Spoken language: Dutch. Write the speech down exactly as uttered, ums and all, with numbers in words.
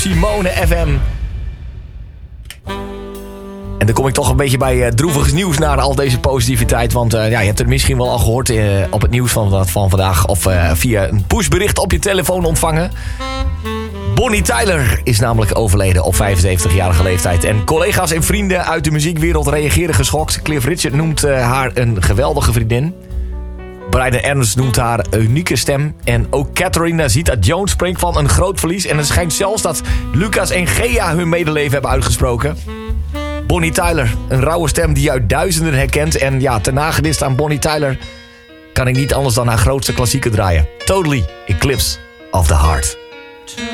Simone F M. En dan kom ik toch een beetje bij uh, droevig nieuws naar al deze positiviteit. Want uh, ja, je hebt het misschien wel al gehoord uh, op het nieuws van, van vandaag. Of uh, via een pushbericht op je telefoon ontvangen. Bonnie Tyler is namelijk overleden op vijfenzeventigjarige leeftijd. En collega's en vrienden uit de muziekwereld reageren geschokt. Cliff Richard noemt uh, haar een geweldige vriendin. Brian Ernst noemt haar een unieke stem. En ook Catherine Zeta-Jones spreekt van een groot verlies. En het schijnt zelfs dat Lucas en Gea hun medeleven hebben uitgesproken. Bonnie Tyler, een rauwe stem die je uit duizenden herkent. En ja, ten nagedist aan Bonnie Tyler kan ik niet anders dan haar grootste klassieker draaien. Totally Eclipse of the Heart.